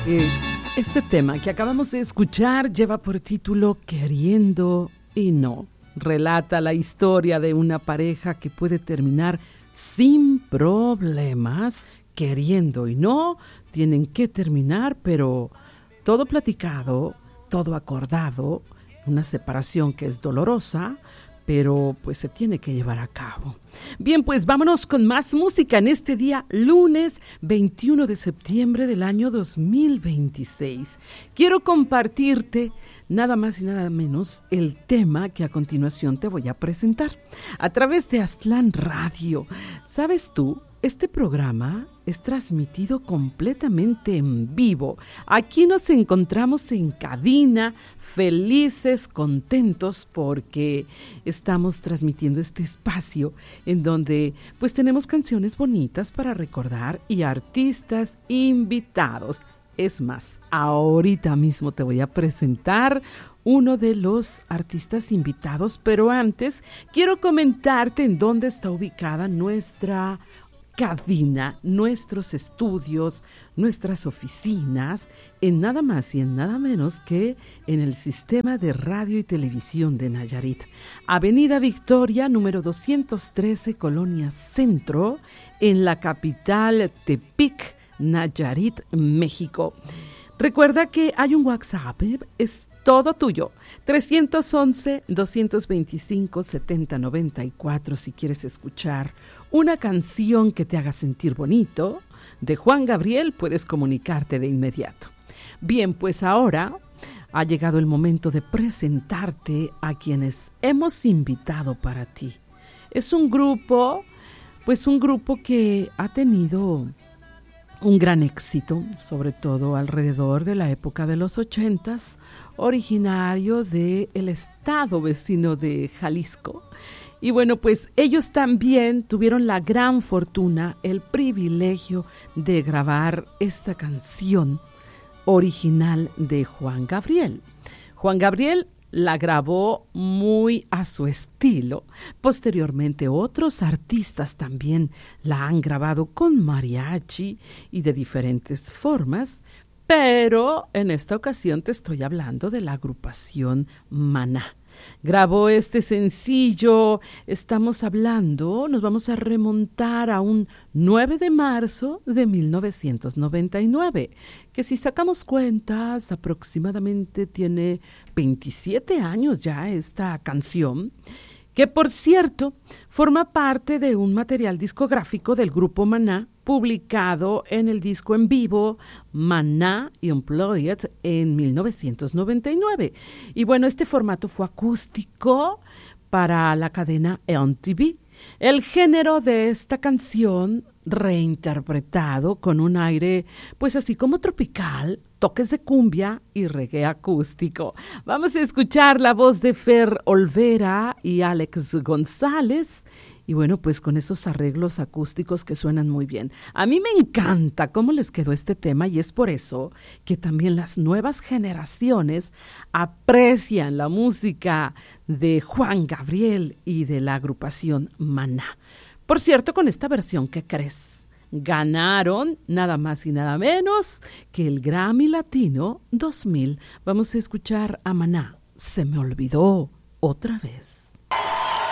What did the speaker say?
Este tema que acabamos de escuchar lleva por título Queriendo y no. Relata la historia de una pareja que puede terminar sin problemas, queriendo y no. Tienen que terminar, pero todo platicado, todo acordado, una separación que es dolorosa, pero pues se tiene que llevar a cabo. Bien, pues vámonos con más música en este día, lunes 21 de septiembre del año 2026. Quiero compartirte nada más y nada menos el tema que a continuación te voy a presentar a través de Aztlán Radio. ¿Sabes tú? Este programa es transmitido completamente en vivo. Aquí nos encontramos en cabina, felices, contentos, porque estamos transmitiendo este espacio en donde pues tenemos canciones bonitas para recordar y artistas invitados. Es más, ahorita mismo te voy a presentar uno de los artistas invitados, pero antes quiero comentarte en dónde está ubicada nuestra cabina, nuestros estudios, nuestras oficinas, en nada más y en nada menos que en el Sistema de Radio y Televisión de Nayarit. Avenida Victoria, número 213, Colonia Centro, en la capital Tepic, Nayarit, México. Recuerda que hay un WhatsApp, es todo tuyo, 311-225-7094 si quieres escuchar una canción que te haga sentir bonito. De Juan Gabriel puedes comunicarte de inmediato. Bien, pues ahora ha llegado el momento de presentarte a quienes hemos invitado para ti. Es un grupo que ha tenido un gran éxito, sobre todo alrededor de la época de los 80s, originario del estado vecino de Jalisco. Y bueno, pues ellos también tuvieron la gran fortuna, el privilegio de grabar esta canción original de Juan Gabriel. Juan Gabriel la grabó muy a su estilo. Posteriormente otros artistas también la han grabado con mariachi y de diferentes formas, pero en esta ocasión te estoy hablando de la agrupación Maná. Grabó este sencillo, nos vamos a remontar a un 9 de marzo de 1999, que si sacamos cuentas aproximadamente tiene 27 años ya esta canción, que por cierto forma parte de un material discográfico del grupo Maná, publicado en el disco en vivo Maná Unplugged en 1999. Y bueno, este formato fue acústico para la cadena MTV. El género de esta canción, reinterpretado con un aire pues así como tropical, toques de cumbia y reggae acústico. Vamos a escuchar la voz de Fer Olvera y Alex González. Y bueno, pues con esos arreglos acústicos que suenan muy bien. A mí me encanta cómo les quedó este tema y es por eso que también las nuevas generaciones aprecian la música de Juan Gabriel y de la agrupación Maná. Por cierto, con esta versión, ¿qué crees? Ganaron nada más y nada menos que el Grammy Latino 2000. Vamos a escuchar a Maná. Se me olvidó otra vez.